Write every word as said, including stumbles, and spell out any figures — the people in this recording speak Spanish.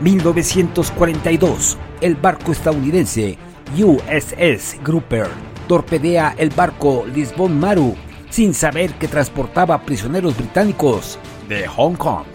mil novecientos cuarenta y dos, el barco estadounidense U S S Grouper torpedea el barco Lisbon Maru sin saber que transportaba prisioneros británicos de Hong Kong.